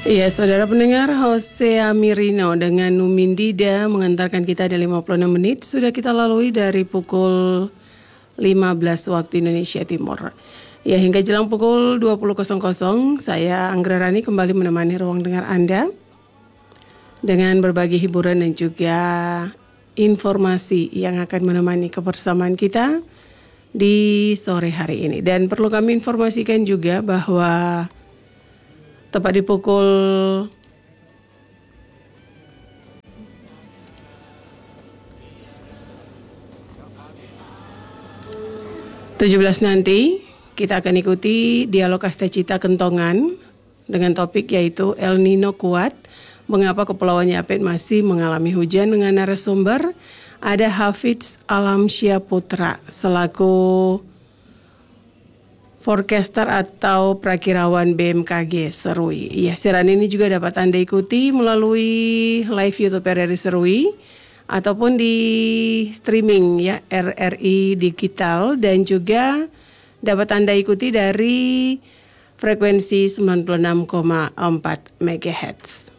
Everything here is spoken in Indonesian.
Iya, saudara pendengar, Jose Amirino dengan Numindida mengantarkan kita di 56 menit. Sudah kita lalui dari pukul 15 waktu Indonesia Timur. Ya, hingga jelang pukul 20.00, saya Anggra Rani kembali menemani ruang dengar Anda dengan berbagi hiburan dan juga informasi yang akan menemani kebersamaan kita di sore hari ini. Dan perlu kami informasikan juga bahwa tepat di pukul 17 nanti kita akan ikuti dialog Kasta Cita Kentongan dengan topik yaitu El Nino kuat, mengapa Kepulauan Yapet masih mengalami hujan, dengan narasumber ada Hafiz Alamsyah Putra selaku forecaster atau prakirawan BMKG Serui. Ya, siaran ini juga dapat Anda ikuti melalui live YouTube RRI Serui ataupun di streaming ya RRI Digital, dan juga dapat Anda ikuti dari frekuensi 96,4 MHz.